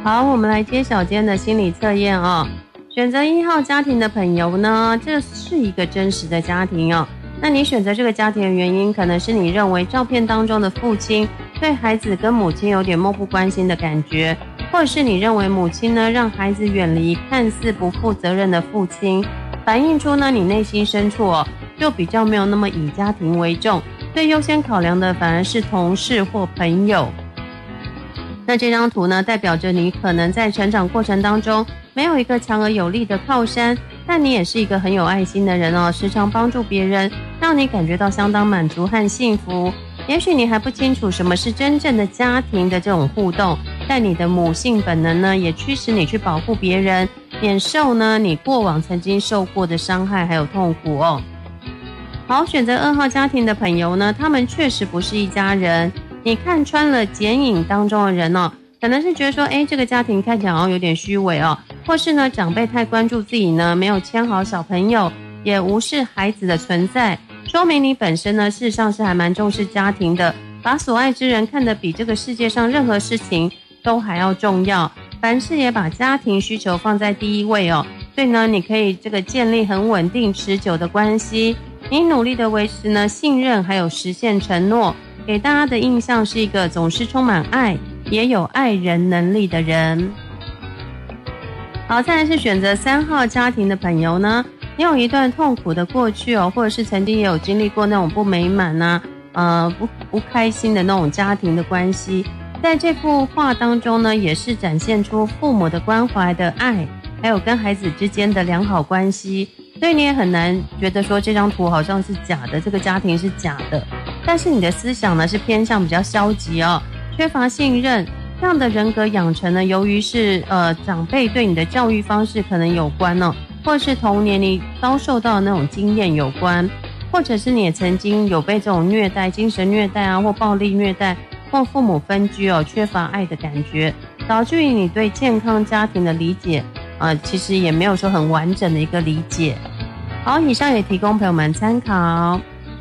好，我们来揭晓今天的心理测验哦。选择1号家庭的朋友呢，这是一个真实的家庭哦。那你选择这个家庭的原因，可能是你认为照片当中的父亲对孩子跟母亲有点漠不关心的感觉，或者是你认为母亲呢让孩子远离看似不负责任的父亲，反映出呢你内心深处就比较没有那么以家庭为重，最优先考量的反而是同事或朋友。那这张图呢，代表着你可能在成长过程当中没有一个强而有力的靠山，但你也是一个很有爱心的人哦，时常帮助别人，让你感觉到相当满足和幸福。也许你还不清楚什么是真正的家庭的这种互动，但你的母性本能呢，也驱使你去保护别人，免受呢你过往曾经受过的伤害还有痛苦哦。好，选择2号家庭的朋友呢，他们确实不是一家人。你看穿了剪影当中的人哦，可能是觉得说，这个家庭看起来好像有点虚伪哦，或是呢长辈太关注自己呢，没有牵好小朋友，也无视孩子的存在，说明你本身呢事实上是还蛮重视家庭的，把所爱之人看得比这个世界上任何事情都还要重要，凡事也把家庭需求放在第一位哦，所以呢你可以这个建立很稳定持久的关系，你努力的维持呢信任还有实现承诺，给大家的印象是一个总是充满爱也有爱人能力的人。好，再来是选择3号家庭的朋友呢，你有一段痛苦的过去哦，或者是曾经也有经历过那种不美满不开心的那种家庭的关系，在这幅画当中呢，也是展现出父母的关怀的爱，还有跟孩子之间的良好关系，所以你也很难觉得说这张图好像是假的，这个家庭是假的，但是你的思想呢是偏向比较消极哦，缺乏信任，这样的人格养成呢，由于是长辈对你的教育方式可能有关哦，或是童年你遭受到的那种经验有关，或者是你也曾经有被这种虐待、精神虐待啊，或暴力虐待，或父母分居哦，缺乏爱的感觉，导致于你对健康家庭的理解其实也没有说很完整的一个理解。好，以上也提供朋友们参考。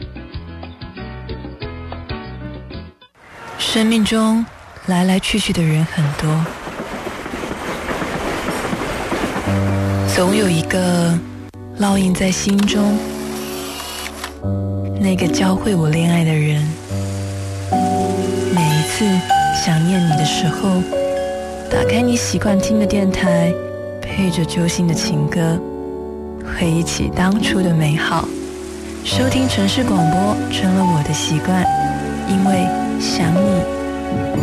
生命中来来去去的人很多，总有一个烙印在心中，那个教会我恋爱的人。每一次想念你的时候，打开你习惯听的电台，配着揪心的情歌，回忆起当初的美好。收听城市广播成了我的习惯，因为想你